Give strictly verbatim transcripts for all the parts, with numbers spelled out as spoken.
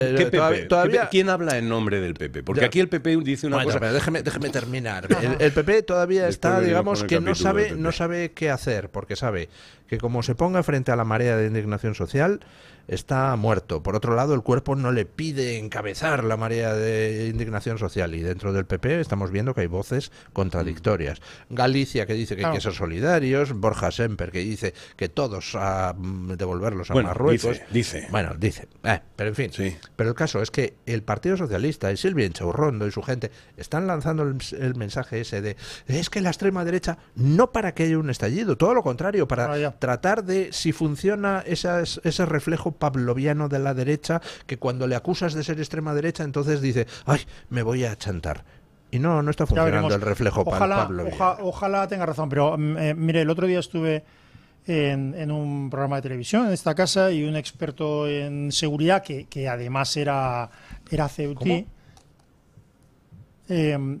¿Qué P P? Todavía... ¿Quién habla en nombre del P P? Porque ya. Aquí el P P dice una bueno, cosa... Pero déjeme, déjeme terminar. El, el P P todavía está, digamos, que no sabe, no sabe qué hacer, porque sabe que como se ponga frente a la marea de indignación social, está muerto. Por otro lado, el cuerpo no le pide encabezar la marea de indignación social, y dentro del P P estamos viendo que hay voces contradictorias. Galicia, que dice que claro. hay que ser solidarios, Borja Semper, que dice que todos a devolverlos a bueno, Marruecos. Dice, dice. Bueno, dice. Eh, pero en fin. Sí. Pero el caso es que el Partido Socialista y Silvia Inchaurrondo y su gente están lanzando el, el mensaje ese de es que la extrema derecha, no para que haya un estallido, todo lo contrario, para ah, tratar de si funciona esas, ese reflejo pavloviano de la derecha, que cuando le acusas de ser extrema derecha, entonces dice, ay, me voy a chantar. Y no, no está funcionando el reflejo ojalá, pavloviano. Oja, ojalá tenga razón, pero eh, mire, el otro día estuve En, en un programa de televisión en esta casa y un experto en seguridad que, que además era, era ceutí. Eh,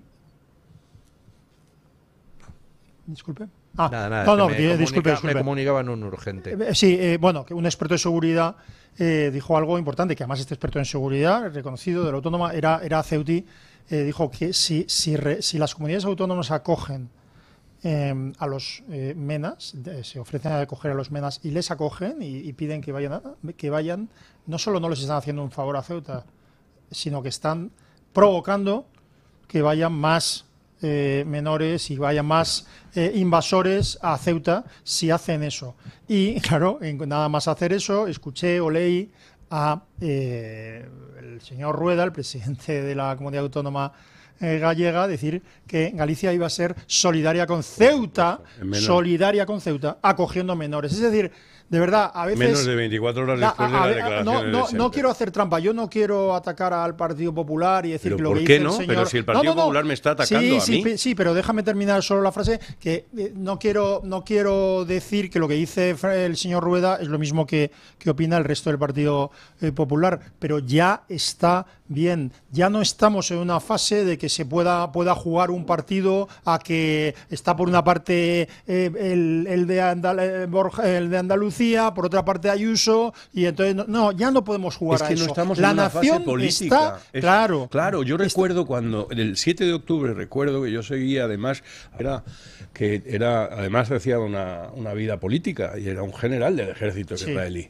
disculpe. Ah, nada, nada, no, no, me, disculpe, comunica, disculpe. me comunicaban un urgente. Eh, sí, eh, bueno, que un experto de seguridad eh, dijo algo importante, que además este experto en seguridad, reconocido de la autónoma, era, era ceutí, eh, dijo que si, si, re, si las comunidades autónomas acogen Eh, a los eh, menas, de, se ofrecen a acoger a los menas y les acogen y, y piden que vayan, a, que vayan, no solo no les están haciendo un favor a Ceuta, sino que están provocando que vayan más eh, menores y vayan más eh, invasores a Ceuta si hacen eso. Y claro, en, nada más hacer eso, escuché o leí a eh, el señor Rueda, el presidente de la Comunidad Autónoma gallega, decir que Galicia iba a ser solidaria con Ceuta, solidaria con Ceuta, acogiendo menores. Es decir, de verdad, a veces... Menos de veinticuatro horas después a, a, de la declaración no, no, de no quiero hacer trampa, yo no quiero atacar al Partido Popular y decir ¿Pero que lo por que qué dice no? el señor... Pero si el Partido no, no, no. Popular me está atacando sí, a sí, mí. Sí, pero déjame terminar solo la frase, que eh, no quiero no quiero decir que lo que dice el señor Rueda es lo mismo que, que opina el resto del Partido eh, Popular, pero ya está bien, ya no estamos en una fase de que se pueda, pueda jugar un partido a que está por una parte eh, el, el, de Andal el de Andalucía, por otra parte Ayuso, y entonces no, no ya no podemos jugar es que a eso. No estamos la en una nación fase política. Está, es, claro, claro, yo está, recuerdo cuando el siete de octubre recuerdo que yo seguía además era que era además hacía una, una vida política y era un general del ejército sí. israelí.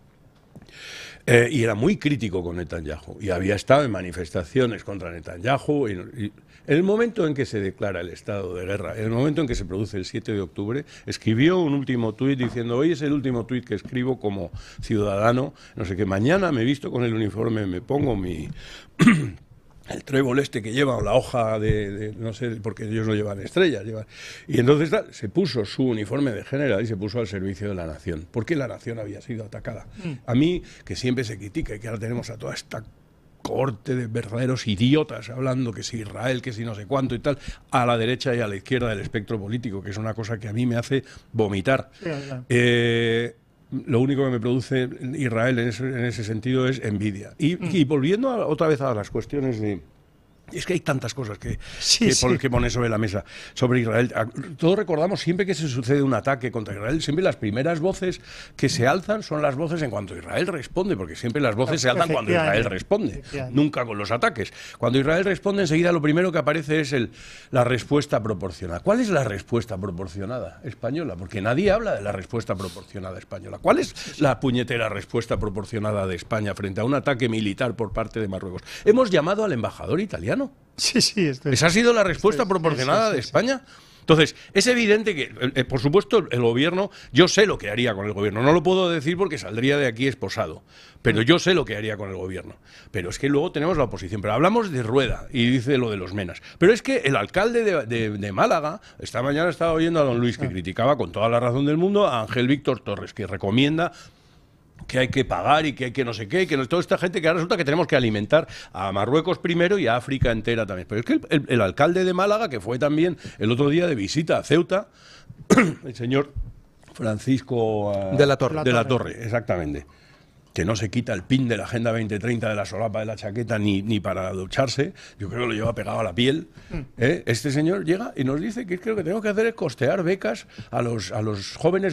Eh, y era muy crítico con Netanyahu y había estado en manifestaciones contra Netanyahu y, y en el momento en que se declara el estado de guerra, en el momento en que se produce el siete de octubre, escribió un último tuit diciendo, hoy es el último tuit que escribo como ciudadano, no sé qué, mañana me visto con el uniforme, me pongo mi... el trébol este que lleva, o la hoja de, de, no sé, porque ellos no llevan estrellas, llevan, y entonces se puso su uniforme de general y se puso al servicio de la nación, porque la nación había sido atacada. Mm. A mí, que siempre se critica y que ahora tenemos a toda esta corte de verdaderos idiotas hablando que si Israel, que si no sé cuánto y tal, a la derecha y a la izquierda del espectro político, que es una cosa que a mí me hace vomitar. Sí, claro. Eh, lo único que me produce Israel en ese, en ese sentido es envidia. Y, mm. y volviendo a, otra vez a las cuestiones de... Es que hay tantas cosas que, sí, que, sí. que poner sobre la mesa sobre Israel. Todos recordamos siempre que se sucede un ataque contra Israel, siempre las primeras voces que se alzan son las voces en cuanto Israel responde, porque siempre las voces se alzan cuando Israel responde, nunca con los ataques. Cuando Israel responde, enseguida lo primero que aparece es el, la respuesta proporcionada. ¿Cuál es la respuesta proporcionada española? Porque nadie habla de la respuesta proporcionada española. ¿Cuál es la puñetera respuesta proporcionada de España frente a un ataque militar por parte de Marruecos? Hemos llamado al embajador italiano. Sí, sí, estoy, ¿Esa ha sido la respuesta estoy, proporcionada sí, sí, sí, de España? Entonces, es evidente que, eh, por supuesto, el gobierno, yo sé lo que haría con el gobierno, no lo puedo decir porque saldría de aquí esposado, pero yo sé lo que haría con el gobierno. Pero es que luego tenemos la oposición, pero hablamos de Rueda y dice lo de los menas. Pero es que el alcalde de, de, de Málaga, esta mañana estaba oyendo a don Luis que criticaba con toda la razón del mundo a Ángel Víctor Torres, que recomienda que hay que pagar y que hay que no sé qué, y que no, toda esta gente que ahora resulta que tenemos que alimentar a Marruecos primero y a África entera también. Pero es que el, el, el alcalde de Málaga, que fue también el otro día de visita a Ceuta, el señor Francisco uh, de la Torre. De la Torre, exactamente, que no se quita el pin de la Agenda veinte treinta de la solapa de la chaqueta ni, ni para ducharse, yo creo que lo lleva pegado a la piel. ¿eh? Este señor llega y nos dice que es que lo que tenemos que hacer es costear becas a los, a los jóvenes